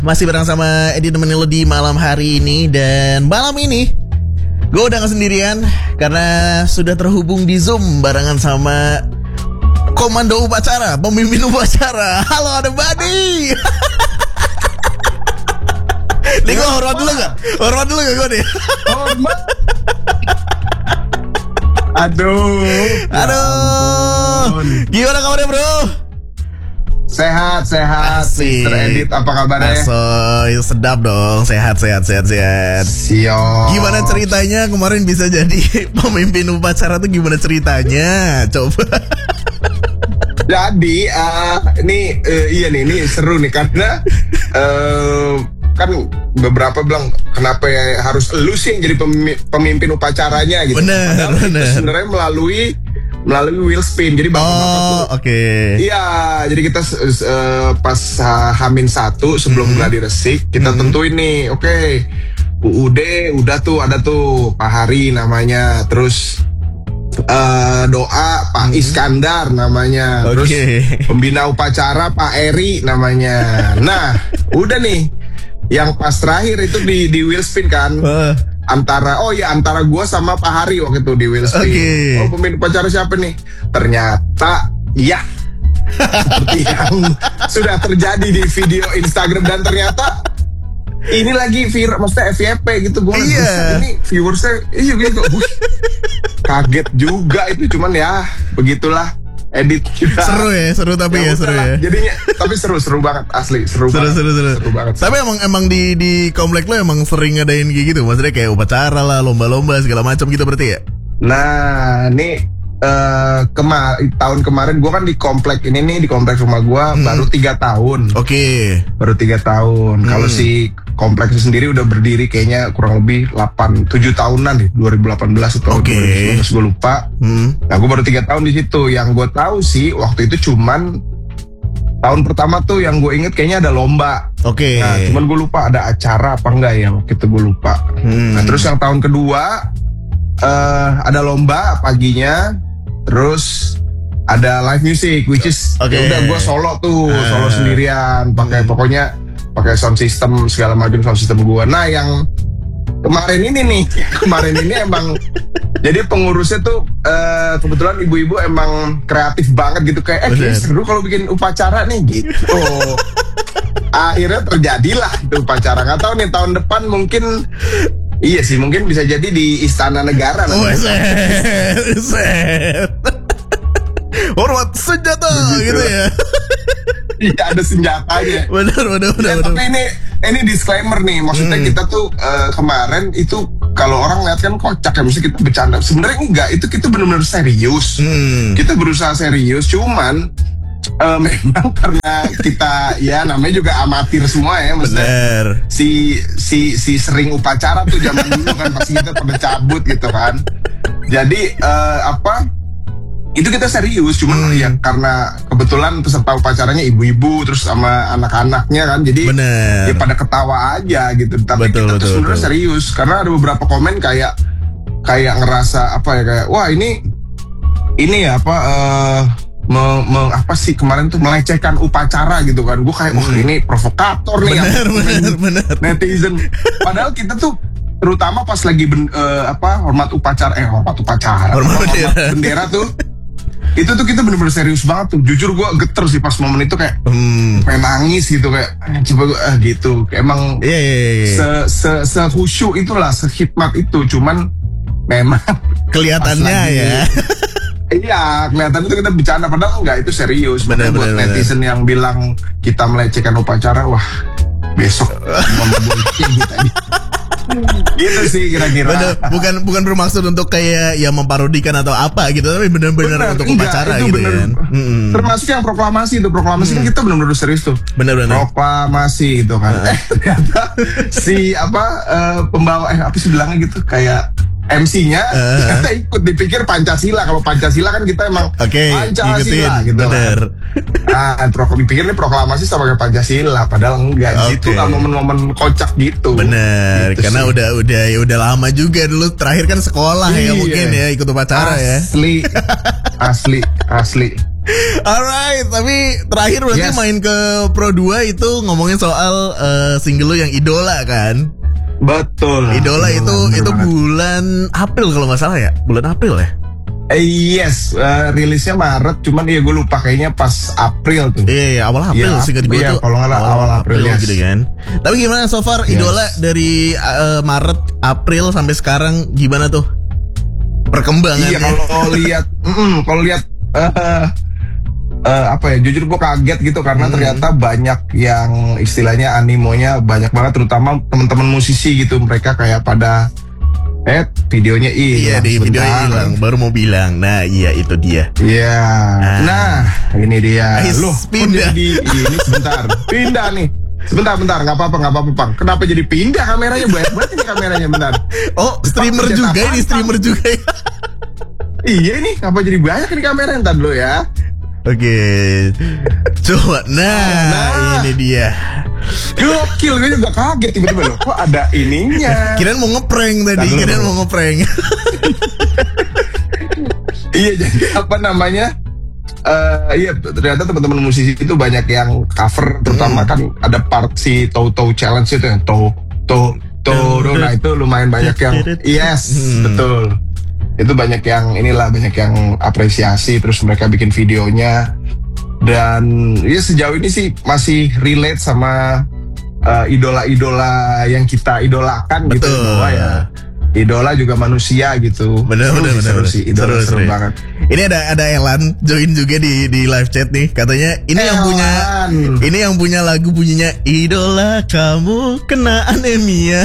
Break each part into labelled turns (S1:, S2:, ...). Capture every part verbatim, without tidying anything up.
S1: Masih bareng sama Edi nemenin lo di malam hari ini. Dan malam ini gue udah gak sendirian karena sudah terhubung di Zoom barengan sama komando upacara, pemimpin upacara. Halo, ada Badi. Nih gue hormat dulu gak? Hormat dulu gak gue nih?
S2: Hormat. Aduh.
S1: Aduh. Gimana kabarnya bro?
S2: Sehat, sehat. Mister Edit, apa kabarnya?
S1: Asoy, sedap dong. Sehat, sehat, sehat, sehat.
S2: Siap.
S1: Gimana ceritanya kemarin bisa jadi pemimpin upacara tuh gimana ceritanya? Coba.
S2: Jadi, uh, ini uh, iya nih, ini seru nih karena uh, kan beberapa bilang kenapa ya harus lu sih yang jadi pemimpin, pemimpin upacaranya gitu.
S1: Bener,
S2: Padahal
S1: bener.
S2: itu sebenarnya melalui melalui wheel spin. Jadi bapak-bapak
S1: Oh,
S2: tuh.
S1: oke. Okay.
S2: Iya, jadi kita uh, pas uh, Hamin satu sebelum
S1: Hmm.
S2: gladi resik kita
S1: Hmm.
S2: tentuin nih, oke, okay, U U D udah tuh ada tuh Pak Hari namanya, terus uh, doa Pak
S1: Hmm.
S2: Iskandar namanya,
S1: Oke.
S2: terus pembina upacara Pak Eri namanya. Nah, udah nih, yang pas terakhir itu di di wheel spin kan.
S1: Wah.
S2: Antara oh ya antara gue sama Pak Hari waktu itu di wheel spin.
S1: Oke.
S2: Oh, pemimpin upacara siapa nih? Ternyata ya seperti yang sudah terjadi di video Instagram, dan ternyata ini lagi viral, maksudnya F Y P gitu. Gue
S1: Iya.
S2: ini viewersnya iya gitu. Wush, kaget juga itu, cuman ya begitulah. Edit kita.
S1: Seru ya, seru tapi ya, ya seru ya.
S2: Jadinya tapi seru-seru banget, asli seru,
S1: Seru,
S2: banget.
S1: seru, seru,
S2: Seru banget.
S1: Tapi emang emang di di komplek lo emang sering ngadain kayak gitu, maksudnya kayak upacara lah, lomba-lomba segala macam gitu berarti ya?
S2: Nah, ini uh, kema tahun kemarin gue kan di komplek ini nih, di komplek rumah gue
S1: Hmm.
S2: baru tiga tahun.
S1: Oke. Okay.
S2: Baru tiga tahun.
S1: Hmm.
S2: Kalau si kompleksnya sendiri udah berdiri kayaknya kurang lebih delapan tujuh tahunan deh, dua ribu delapan belas atau
S1: Oke.
S2: dua ribu sembilan belas gue lupa.
S1: Hmm.
S2: Nah, gue baru tiga tahun di situ. Yang gue tahu sih waktu itu cuman tahun pertama tuh yang gue inget kayaknya ada lomba.
S1: Oke. Okay.
S2: Nah, cuman gue lupa ada acara apa enggak ya waktu itu, gue lupa.
S1: Hmm.
S2: Nah, terus yang tahun kedua uh, ada lomba paginya, terus ada live music, which is
S1: Oke.
S2: ya udah gue solo tuh,
S1: Uh.
S2: solo sendirian, pakai
S1: Hmm.
S2: pokoknya pakai sound system segala macam sound system gue. Nah, yang kemarin ini nih, kemarin ini emang jadi pengurusnya tuh uh, kebetulan ibu-ibu emang kreatif banget gitu, kayak eh kayaknya
S1: Bener.
S2: seru kalau bikin upacara nih gitu. Akhirnya terjadilah itu upacara. Nggak tahu nih tahun depan mungkin. Iya sih, mungkin bisa jadi di Istana Negara.
S1: Oh, set, set. Hormat senjata gitu, gitu ya.
S2: Iya, ada senjatanya.
S1: Benar, benar, benar.
S2: Ya, tapi ini ini disclaimer nih, maksudnya
S1: Hmm.
S2: kita tuh uh, kemarin itu kalau orang lihat kan kocak ya, mesti kita bercanda. Sebenarnya enggak, itu kita benar-benar serius.
S1: Hmm.
S2: Kita berusaha serius, cuman uh, memang karena kita ya namanya juga amatir semua ya, maksudnya.
S1: Benar.
S2: si si si sering upacara tuh zaman dulu kan pasti kita pada cabut gitu kan. Jadi uh, apa? Itu kita serius, cuman
S1: Hmm.
S2: ya karena kebetulan peserta upacaranya ibu-ibu terus sama anak-anaknya kan, jadi
S1: Bener.
S2: ya pada ketawa aja gitu. Tapi
S1: Betul,
S2: kita tuh
S1: betul,
S2: sebenarnya
S1: betul.
S2: serius karena ada beberapa komen kayak kayak ngerasa apa ya, kayak wah ini ini ya apa uh, me- me- apa sih kemarin tuh melecehkan upacara gitu kan. Gue kayak wah
S1: Hmm.
S2: ini provokator nih.
S1: Benar,
S2: yang
S1: benar, benar.
S2: netizen. Padahal kita tuh terutama pas lagi ben, eh, apa hormat upacara eh hormat upacara
S1: Hormat bendera.
S2: bendera tuh itu tuh kita bener-bener serius banget tuh. Jujur gue geter sih pas momen itu, kayak
S1: Hmm.
S2: pengen nangis gitu, kayak "Ah, coba gue ah, gitu. Kayak emang
S1: Iya, iya, iya.
S2: se se se khusyuk itulah, sehikmat itu. Cuman memang
S1: Kelihatannya
S2: pas lagi-
S1: ya.
S2: iya, kelihatan itu kita bercanda, padahal enggak, itu serius.
S1: Bener,
S2: Makanya buat
S1: bener, bener.
S2: netizen yang bilang kita melecehkan upacara, wah besok mau membuat gitu aja. Gitu sih kira-kira.
S1: Bener, bukan bukan bermaksud untuk kayak ya memparodikan atau apa gitu, tapi benar-benar
S2: Bener,
S1: untuk
S2: enggak,
S1: upacara
S2: itu
S1: gitu
S2: bener.
S1: kan. Mm-mm.
S2: Termasuk yang proklamasi itu, proklamasi kan kita benar-benar serius tuh.
S1: Bener-bener.
S2: Proklamasi itu kan. Eh ternyata si apa eh, pembawa eh apa sih bilangnya gitu, kayak M C-nya
S1: Uh.
S2: ternyata ikut, dipikir Pancasila. Kalau Pancasila kan kita emang
S1: Oke,
S2: Pancasila
S1: ngikutin.
S2: gitu
S1: Bener.
S2: kan. Ah, prok- dipikir nih proklamasi sama kayak Pancasila, padahal enggak.
S1: Oke.
S2: Gitu kan momen-momen kocak gitu.
S1: Bener,
S2: Gitu
S1: karena
S2: sih.
S1: udah udah ya udah lama juga dulu, terakhir kan sekolah ya
S2: Iya.
S1: mungkin ya ikut upacara ya.
S2: Asli, asli, asli.
S1: Alright, tapi terakhir berarti
S2: Yes.
S1: main ke Pro dua itu ngomongin soal eh, single lu yang Idola kan?
S2: Betul.
S1: Idola itu
S2: Bener
S1: itu
S2: banget.
S1: bulan April kalau nggak salah ya, bulan April ya.
S2: Eh, yes, eh, rilisnya Maret, cuman ya gue lupa kayaknya pas April tuh.
S1: Iya, iya awal April
S2: Iya,
S1: sih gue
S2: iya,
S1: tuh.
S2: kalau nggak salah awal April, yes.
S1: gitu kan. Tapi gimana so far
S2: Yes.
S1: Idola dari eh, Maret, April sampai sekarang gimana tuh perkembangannya?
S2: Iya, kalau lihat, mm, kalau lihat eh, eh, apa ya? Jujur gue kaget gitu karena
S1: Hmm.
S2: ternyata banyak yang istilahnya animonya banyak banget, terutama teman-teman musisi gitu. Mereka kayak pada eh videonya
S1: Iya
S2: hilang
S1: di video
S2: sebentar.
S1: hilang, baru mau bilang. Nah iya itu dia.
S2: Iya.
S1: Ah.
S2: Nah, ini dia.
S1: Ais,
S2: Loh, kok
S1: pindah.
S2: jadi ini sebentar. Pindah nih. Sebentar, bentar, nggak apa-apa, nggak apa-apa, Bang. Kenapa jadi pindah kameranya? Banyak banget ini kameranya, bentar.
S1: Oh streamer
S2: Cetak
S1: juga ini
S2: apa?
S1: streamer juga ya.
S2: Iya nih, kenapa jadi banyak ini kameranya? Ntar dulu ya.
S1: Oke, coba. Nah,
S2: Nah.
S1: ini dia.
S2: Gokil, gue juga kaget tiba-tiba loh. Kok ada ininya?
S1: Kirain mau ngeprank tadi,
S2: Ntar dulu.
S1: kirain mau ngeprank.
S2: Iya, jadi apa namanya? Eh iya, ternyata teman-teman musisi itu banyak yang cover, terutama
S1: Hmm.
S2: kan ada part si Toe Toe Challenge itu yang Toe Toe Toe. Nah itu lumayan banyak yang yes,
S1: Hmm.
S2: betul. Itu banyak yang inilah banyak yang apresiasi, terus mereka bikin videonya dan ya sejauh ini sih masih relate sama eh, idola-idola yang kita idolakan gitu
S1: Betul.
S2: bahwa ya idola juga manusia gitu.
S1: Bener,
S2: Seru
S1: bener,
S2: sih,
S1: bener,
S2: seru
S1: bener.
S2: sih, idola
S1: Seru,
S2: seru,
S1: seru.
S2: banget.
S1: Ini ada ada Elan join juga di di live chat nih. Katanya ini yang punya
S2: Elan.
S1: ini yang punya lagu bunyinya Idola kamu kena anemia.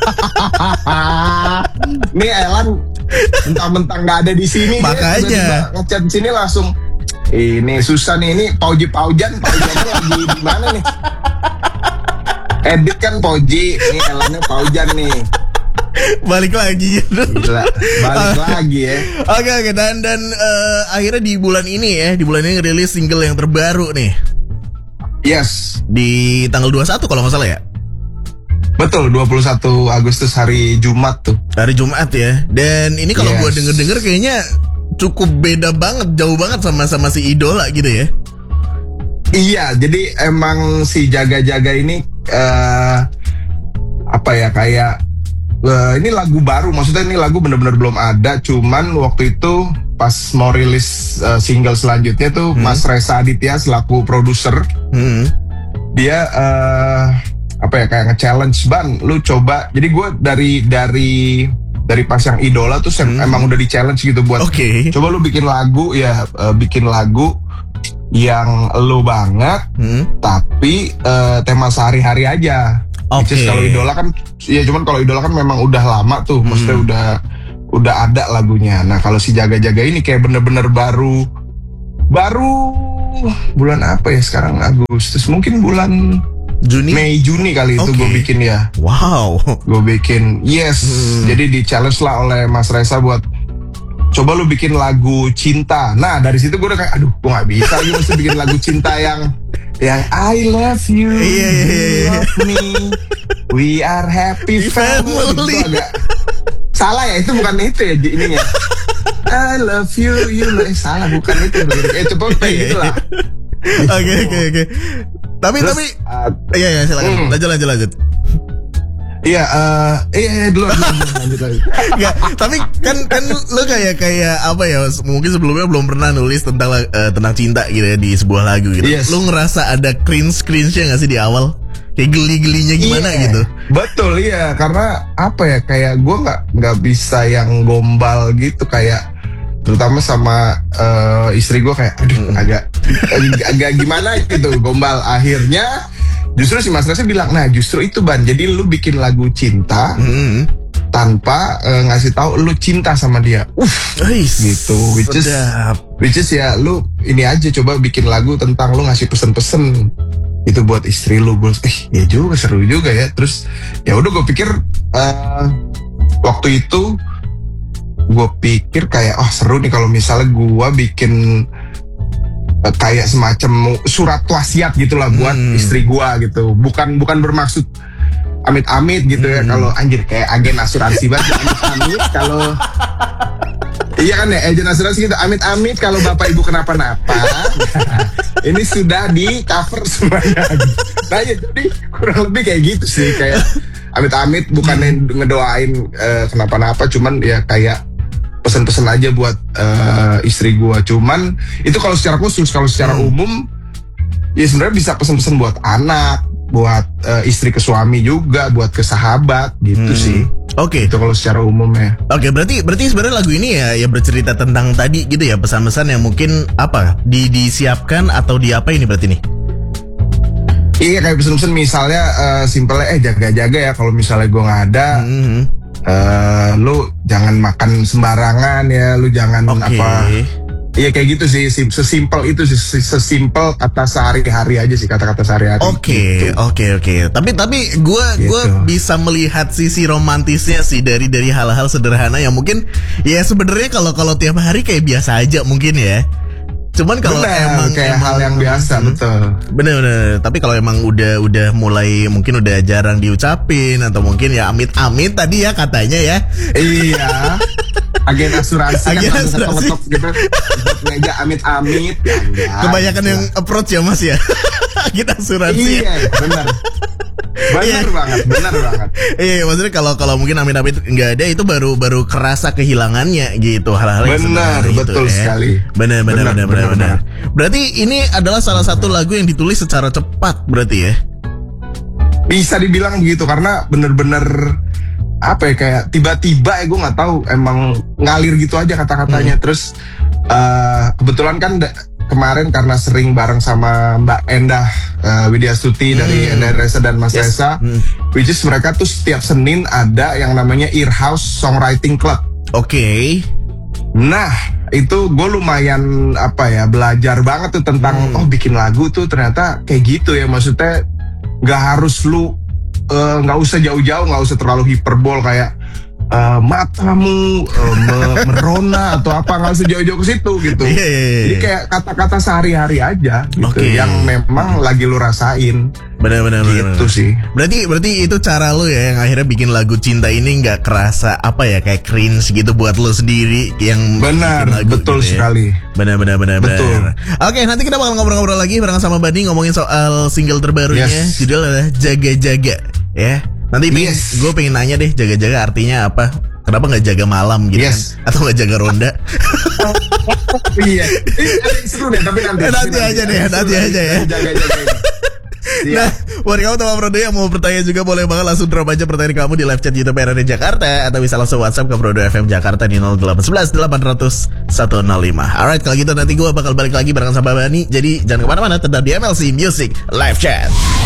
S2: Nih Elan mentang-mentang nggak ada di sini, dia
S1: Makanya.
S2: tiba-tiba ngechat di sini langsung. Ini susah nih, ini Pauji Paujan, Paujannya lagi di mana nih? Edit kan Pauji, ini Elannya Paujan nih.
S1: Balik lagi gitu.
S2: Gila, balik lagi ya.
S1: Oke oke dan dan eh, akhirnya di bulan ini ya, di bulan ini rilis single yang terbaru nih
S2: Yes,
S1: di tanggal dua puluh satu kalau nggak salah ya.
S2: betul dua puluh satu Agustus hari Jumat tuh.
S1: Hari Jumat ya. Dan ini kalau
S2: Yes.
S1: gua denger-denger kayaknya cukup beda banget, jauh banget sama sama si Idola gitu ya.
S2: Iya, jadi emang si jaga-jaga ini eh apa ya kayak eh, ini lagu baru, maksudnya ini lagu bener-bener belum ada, cuman waktu itu pas mau rilis eh, single selanjutnya tuh
S1: Hmm.
S2: Mas Reza Aditya selaku produser
S1: Hmm.
S2: dia eh apa ya kayak nge-challenge Ban, lu coba. Jadi gue dari dari dari pas yang Idola tuh sem-
S1: Hmm.
S2: emang udah di-challenge gitu buat
S1: Oke.
S2: coba lu bikin lagu ya eh, bikin lagu yang lu banget
S1: Hmm.
S2: tapi eh, tema sehari-hari aja.
S1: Oke.
S2: Which is kalau idola kan, ya cuman kalau idola kan memang udah lama tuh,
S1: Hmm.
S2: maksudnya udah udah ada lagunya. Nah kalau si jaga-jaga ini kayak bener-bener baru, baru bulan apa ya sekarang Agustus, mungkin bulan
S1: Juni.
S2: Mei Juni kali itu
S1: Oke.
S2: gue bikin ya,
S1: Wow.
S2: gue bikin yes.
S1: Hmm.
S2: Jadi di challenge lah oleh Mas Reza buat coba lu bikin lagu cinta. Nah dari situ gue udah kayak, aduh gue nggak bisa, gue mesti bikin lagu cinta yang yang I love you,
S1: Iya, iya, iya,
S2: you
S1: iya.
S2: love me, we are happy family.
S1: Family.
S2: Itu agak salah ya, itu bukan itu ya ininya. I love you, you love eh, salah bukan itu. Eh coba kayak
S1: Iya,
S2: gitu lah.
S1: Oke oke oke. Tapi
S2: Terus,
S1: tapi
S2: uh,
S1: iya iya silakan.
S2: Hmm.
S1: Lanjut lanjut lanjut.
S2: iya, eh, iya, iya, dulu, dulu, dulu, lanjut lagi.
S1: Enggak, tapi kan kan lu kayak kayak apa ya? Mungkin sebelumnya belum pernah nulis tentang eh, tentang cinta gitu ya di sebuah lagu gitu.
S2: Yes.
S1: Lu ngerasa ada cringe cringe-nya nggak sih di awal? Kayak geli-gelinya gimana
S2: Iya,
S1: gitu?
S2: Betul iya, karena apa ya kayak gue nggak nggak bisa yang gombal gitu kayak terutama sama eh, istri gue kayak aduh agak agak, agak gimana gitu gombal. Akhirnya justru si Mas Reza bilang, nah justru itu Ban, jadi lu bikin lagu cinta
S1: Hmm.
S2: tanpa eh, ngasih tahu lu cinta sama dia. Uff,
S1: Ais,
S2: gitu, which is-
S1: sedap.
S2: which is ya lu ini aja coba bikin lagu tentang lu ngasih pesen-pesen itu buat istri lu. Gue eh ya juga seru juga ya. Terus ya udah gue pikir eh, waktu itu gue pikir kayak oh seru nih kalau misalnya gue bikin eh, kayak semacam surat wasiat gitulah buat
S1: Hmm.
S2: istri gue gitu. Bukan bukan bermaksud amit-amit gitu ya,
S1: Hmm.
S2: kalau anjir kayak agen asuransi banget amit-amit kalau Iya kan ya, agent asuransi gitu. Amit-amit kalau bapak ibu kenapa-napa, ini sudah di cover semuanya. Nah ya, jadi kurang lebih kayak gitu sih, kayak amit-amit bukannya ngedoain uh, kenapa-napa, cuman ya kayak pesan-pesan aja buat uh, istri gua. Cuman itu kalau secara khusus, kalau secara hmm. umum ya sebenarnya bisa pesan-pesan buat anak, buat uh, istri ke suami juga, buat ke sahabat gitu hmm. sih.
S1: Oke.
S2: Okay. Itu kalau secara umum ya.
S1: Oke, okay, berarti berarti sebenarnya lagu ini ya ya bercerita tentang tadi gitu ya, pesan-pesan yang mungkin apa di disiapkan atau di apa ini berarti nih?
S2: Iya, kayak pesan-pesan misalnya uh, simpelnya eh jaga-jaga ya kalau misalnya gue nggak ada, mm-hmm. uh, lu jangan makan sembarangan ya, lu jangan okay. apa. Iya kayak gitu sih, sesimpel itu sih, sesimpel kata sehari-hari aja sih, kata-kata sehari-hari.
S1: Oke, oke, oke. Tapi tapi gue gitu. gue bisa melihat sisi romantisnya sih dari dari hal-hal sederhana yang mungkin ya sebenarnya kalau kalau tiap hari kayak biasa aja mungkin ya. Cuman kalau emang
S2: kayak
S1: emang,
S2: hal yang biasa, hmm, betul.
S1: Bener-bener. Tapi kalau emang udah udah mulai mungkin udah jarang diucapin atau mungkin ya amit-amit tadi ya katanya ya.
S2: Iya. Agen asuransi
S1: Agen
S2: kan
S1: asuransi
S2: gitu. Meja amit-amit ya enggak.
S1: Kebanyakan yang approach ya Mas ya. Agen asuransi.
S2: Iya, benar. Benar yeah. banget, benar banget.
S1: Iya, maksudnya kalau kalau mungkin amit-amit nggak ada itu baru baru kerasa kehilangannya gitu, hal-hal yang
S2: benar, betul
S1: itu,
S2: sekali.
S1: Ya. Benar, benar, benar, benar, benar. Berarti ini adalah salah satu lagu yang ditulis secara cepat berarti ya?
S2: Bisa dibilang begitu karena bener-bener apa ya, kayak tiba-tiba ya gue nggak tahu, emang ngalir gitu aja kata-katanya. Hmm. Terus uh, kebetulan kan kemarin karena sering bareng sama Mbak Endah uh, Widyastuti hmm. dari Endah Reza dan Mas yes. Reza, hmm. which is mereka tuh setiap Senin ada yang namanya Earhouse Songwriting Club.
S1: Oke. Okay.
S2: Nah itu gue lumayan apa ya, belajar banget tuh tentang hmm. oh bikin lagu tuh ternyata kayak gitu ya, maksudnya nggak harus lu nggak uh, usah jauh-jauh, nggak usah terlalu hiperbol kayak Uh, matamu uh, me- merona atau apa, nggak usah jauh-jauh ke situ gitu.
S1: Yeah, yeah, yeah.
S2: Jadi kayak kata-kata sehari-hari aja gitu, okay. yang memang lagi lu rasain.
S1: Benar-benar
S2: gitu bener. Sih.
S1: Berarti berarti itu cara lu ya yang akhirnya bikin lagu cinta ini nggak kerasa apa ya, kayak cringe gitu buat lu sendiri yang
S2: benar,
S1: lagu
S2: betul
S1: gitu
S2: sekali.
S1: Ya. Benar-benar benar.
S2: Betul.
S1: Oke, nanti kita bakal ngobrol-ngobrol lagi bareng sama Bani ngomongin soal single terbarunya,
S2: yes.
S1: judul adalah Jaga-Jaga ya. Nanti yes. gue pengen nanya deh, jaga-jaga artinya apa? Kenapa nggak jaga malam gitu
S2: yes.
S1: kan? Atau nggak jaga ronda?
S2: Iya, ini seru deh, tapi nanti.
S1: Eh, nanti aja deh, nanti aja ya.
S2: Jaga-jaga.
S1: Nah, buat kamu teman Prodo yang mau bertanya juga boleh banget langsung drop aja pertanyaan kamu di live chat YouTube R R D Jakarta atau bisa langsung WhatsApp ke Prodo F M Jakarta di nol delapan satu satu delapan nol nol satu nol lima. Alright, kalau gitu nanti gue bakal balik lagi bareng sama Bani. Jadi jangan kemana-mana, tetap di M L C Music Live Chat.